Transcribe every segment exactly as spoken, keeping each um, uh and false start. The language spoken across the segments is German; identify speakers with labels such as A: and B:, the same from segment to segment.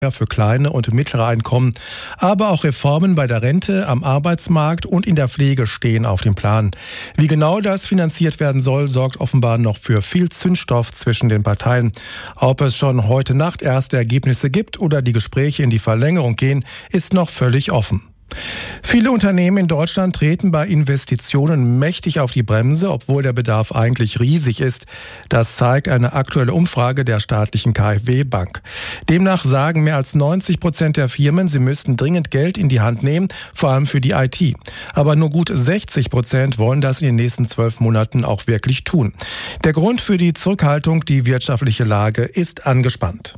A: für kleine und mittlere Einkommen. Aber auch Reformen bei der Rente, am Arbeitsmarkt und in der Pflege stehen auf dem Plan. Wie genau das finanziert werden soll, sorgt offenbar noch für viel Zündstoff zwischen den Parteien. Ob es schon heute Nacht erste Ergebnisse gibt oder die Gespräche in die Verlängerung gehen, ist noch völlig offen. Viele Unternehmen in Deutschland treten bei Investitionen mächtig auf die Bremse, obwohl der Bedarf eigentlich riesig ist. Das zeigt eine aktuelle Umfrage der staatlichen K f W-Bank. Demnach sagen mehr als neunzig Prozent der Firmen, sie müssten dringend Geld in die Hand nehmen, vor allem für die I T. Aber nur gut sechzig Prozent wollen das in den nächsten zwölf Monaten auch wirklich tun. Der Grund für die Zurückhaltung, die wirtschaftliche Lage, ist angespannt.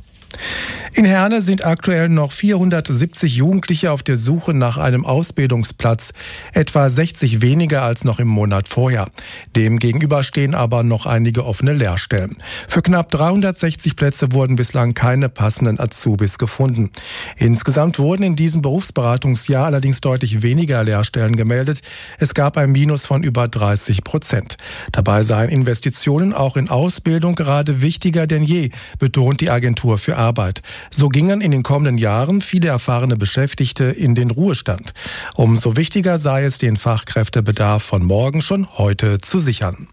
A: In Herne sind aktuell noch vierhundertsiebzig Jugendliche auf der Suche nach einem Ausbildungsplatz, etwa sechzig weniger als noch im Monat vorher. Dem gegenüber stehen aber noch einige offene Lehrstellen. Für knapp dreihundertsechzig Plätze wurden bislang keine passenden Azubis gefunden. Insgesamt wurden in diesem Berufsberatungsjahr allerdings deutlich weniger Lehrstellen gemeldet. Es gab ein Minus von über dreißig Prozent. Dabei seien Investitionen auch in Ausbildung gerade wichtiger denn je, betont die Agentur für Arbeit. So gingen in den kommenden Jahren viele erfahrene Beschäftigte in den Ruhestand. Umso wichtiger sei es, den Fachkräftebedarf von morgen schon heute zu sichern.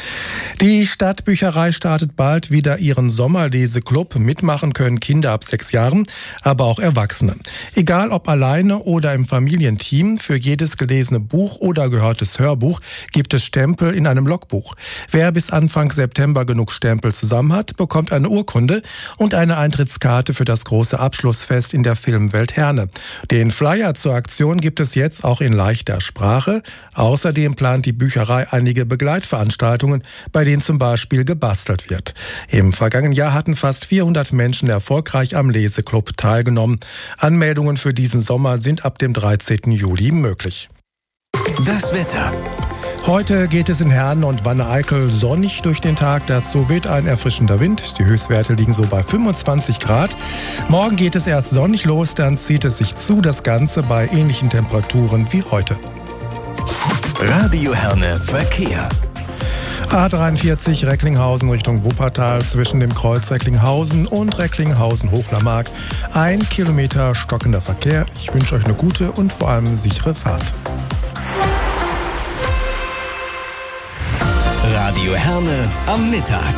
A: Die Stadtbücherei startet bald wieder ihren Sommerleseklub. Mitmachen können Kinder ab sechs Jahren, aber auch Erwachsene. Egal ob alleine oder im Familienteam, für jedes gelesene Buch oder gehörtes Hörbuch gibt es Stempel in einem Logbuch. Wer bis Anfang September genug Stempel zusammen hat, bekommt eine Urkunde und eine Eintrittskarte für das große Abschlussfest in der Filmwelt Herne. Den Flyer zur Aktion gibt es jetzt auch in leichter Sprache. Außerdem plant die Bücherei einige Begleitveranstaltungen, bei denen zum Beispiel gebastelt wird. Im vergangenen Jahr hatten fast vierhundert Menschen erfolgreich am Leseklub teilgenommen. Anmeldungen für diesen Sommer sind ab dem dreizehnten Juli möglich.
B: Das Wetter.
A: Heute geht es in Herne und Wanne-Eickel sonnig durch den Tag. Dazu weht ein erfrischender Wind. Die Höchstwerte liegen so bei fünfundzwanzig Grad. Morgen geht es erst sonnig los, dann zieht es sich zu. Das Ganze bei ähnlichen Temperaturen wie heute.
B: Radio Herne Verkehr.
A: A dreiundvierzig Recklinghausen Richtung Wuppertal zwischen dem Kreuz Recklinghausen und Recklinghausen-Hochlermark. Ein Kilometer stockender Verkehr. Ich wünsche euch eine gute und vor allem sichere Fahrt.
B: Radio Herne am Mittag.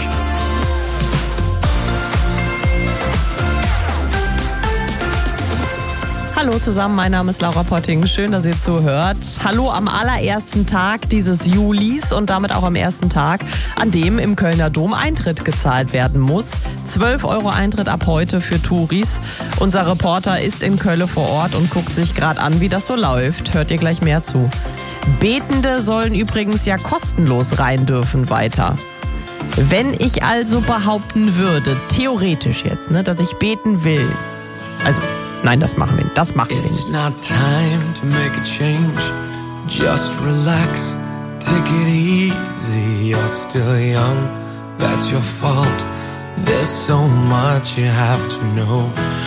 C: Hallo zusammen, mein Name ist Laura Potting. Schön, dass ihr zuhört. Hallo am allerersten Tag dieses Julis und damit auch am ersten Tag, an dem im Kölner Dom Eintritt gezahlt werden muss. zwölf Euro Eintritt ab heute für Touris. Unser Reporter ist in Köln vor Ort und guckt sich gerade an, wie das so läuft. Hört ihr gleich mehr zu. Betende sollen übrigens ja kostenlos rein dürfen weiter. Wenn ich also behaupten würde, theoretisch jetzt, ne, dass ich beten will, also nein, das machen wir nicht. Das machen wir nicht.
D: It's not time to make a change. Just relax, take it easy. You're still young, that's your fault. There's so much you have to know.